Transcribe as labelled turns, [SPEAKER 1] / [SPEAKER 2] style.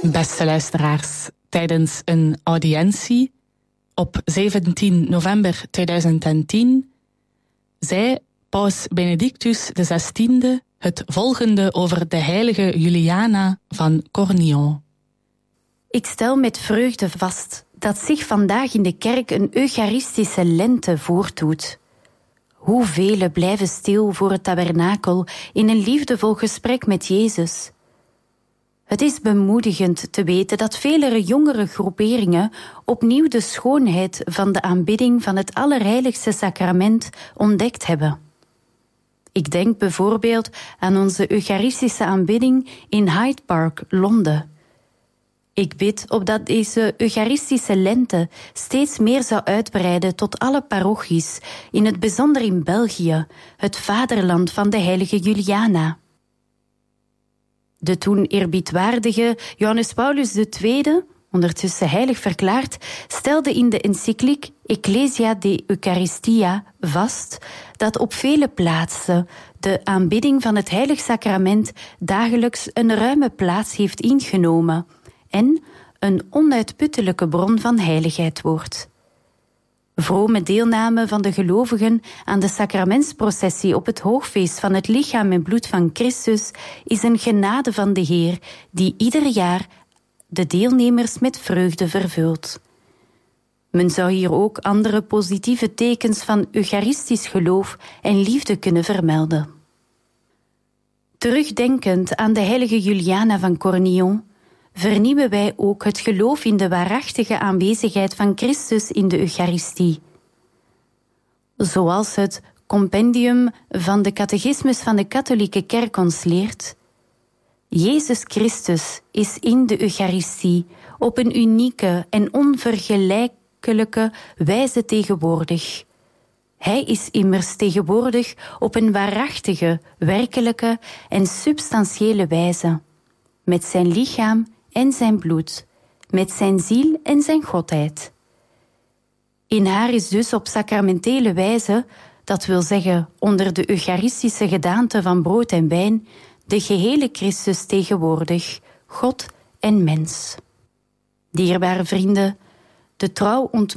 [SPEAKER 1] Beste luisteraars, tijdens een audiëntie op 17 november 2010 zei paus Benedictus XVI het volgende over de heilige Juliana van Cornillon.
[SPEAKER 2] Ik stel met vreugde vast dat zich vandaag in de kerk een eucharistische lente voordoet. Hoevelen blijven stil voor het tabernakel in een liefdevol gesprek met Jezus. Het is bemoedigend te weten dat vele jongere groeperingen opnieuw de schoonheid van de aanbidding van het Allerheiligste Sacrament ontdekt hebben. Ik denk bijvoorbeeld aan onze eucharistische aanbidding in Hyde Park, Londen. Ik bid opdat deze eucharistische lente steeds meer zou uitbreiden tot alle parochies, in het bijzonder in België, het vaderland van de heilige Juliana. De toen eerbiedwaardige Johannes Paulus II, ondertussen heilig verklaard, stelde in de encycliek Ecclesia de Eucharistia vast dat op vele plaatsen de aanbidding van het heilig sacrament dagelijks een ruime plaats heeft ingenomen en een onuitputtelijke bron van heiligheid wordt. Vrome deelname van de gelovigen aan de sacramentsprocessie op het hoogfeest van het lichaam en bloed van Christus is een genade van de Heer die ieder jaar de deelnemers met vreugde vervult. Men zou hier ook andere positieve tekens van eucharistisch geloof en liefde kunnen vermelden. Terugdenkend aan de heilige Juliana van Cornillon vernieuwen wij ook het geloof in de waarachtige aanwezigheid van Christus in de Eucharistie. Zoals het compendium van de catechismus van de katholieke kerk ons leert: Jezus Christus is in de Eucharistie op een unieke en onvergelijkelijke wijze tegenwoordig. Hij is immers tegenwoordig op een waarachtige, werkelijke en substantiële wijze, met zijn lichaam en zijn bloed, met zijn ziel en zijn godheid. In haar is dus op sacramentele wijze, dat wil zeggen onder de eucharistische gedaante van brood en wijn, de gehele Christus tegenwoordig, God en mens. Dierbare vrienden, de trouw